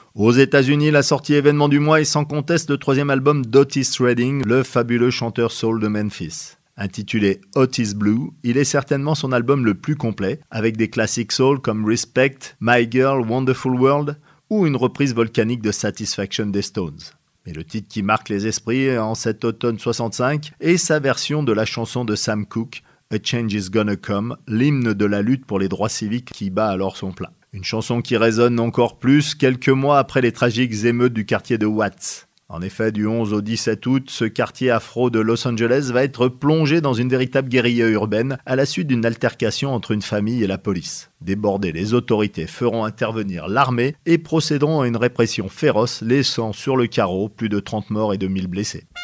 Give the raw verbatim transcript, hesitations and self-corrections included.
Aux États-Unis, la sortie événement du mois est sans conteste le troisième album d'Otis Redding, le fabuleux chanteur soul de Memphis. Intitulé Otis Blue, il est certainement son album le plus complet, avec des classiques soul comme Respect, My Girl, Wonderful World ou une reprise volcanique de Satisfaction des Stones. Mais le titre qui marque les esprits en cet automne soixante-cinq est sa version de la chanson de Sam Cooke, A Change Is Gonna Come, l'hymne de la lutte pour les droits civiques qui bat alors son plein. Une chanson qui résonne encore plus quelques mois après les tragiques émeutes du quartier de Watts. En effet, du onze au dix-sept août, ce quartier afro de Los Angeles va être plongé dans une véritable guérilla urbaine à la suite d'une altercation entre une famille et la police. Débordées, les autorités feront intervenir l'armée et procéderont à une répression féroce, laissant sur le carreau plus de trente morts et deux mille blessés.